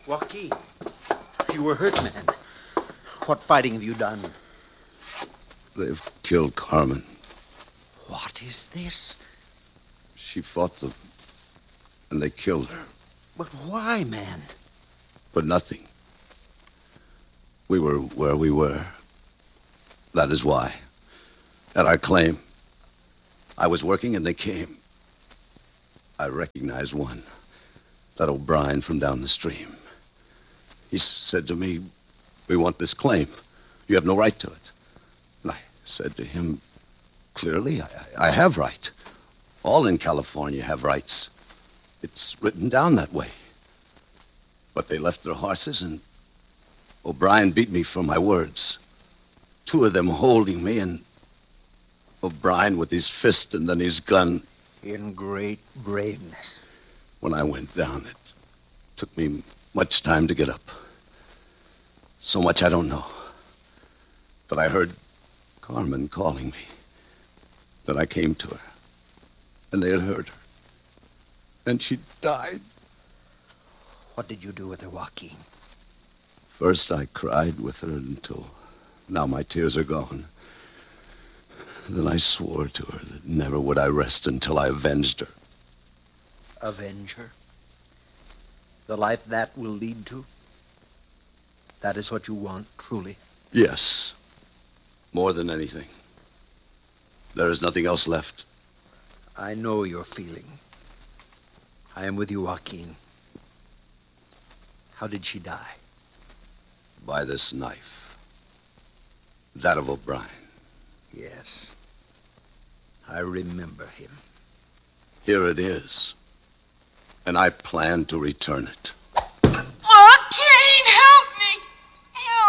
Joaquin, you were hurt, man. What fighting have you done? They've killed Carmen. What is this? She fought them, and they killed her. But why, man? For nothing. We were where we were. That is why. At our claim. I was working and they came. I recognized one. That O'Brien from down the stream. He said to me, "We want this claim. You have no right to it." And I said to him, "Clearly, I have right. All in California have rights. It's written down that way." But they left their horses, and O'Brien beat me for my words. Two of them holding me, and O'Brien with his fist and then his gun. In great braveness. When I went down, it took me much time to get up. So much I don't know. But I heard Carmen calling me. Then I came to her, and they had hurt her. And she died. What did you do with her, Joaquin? First, I cried with her until now my tears are gone. Then I swore to her that never would I rest until I avenged her. Avenge her? The life that will lead to? That is what you want, truly? Yes. More than anything. There is nothing else left. I know your feeling. I am with you, Joaquin. How did she die? By this knife. That of O'Brien. Yes. I remember him. Here it is. And I plan to return it.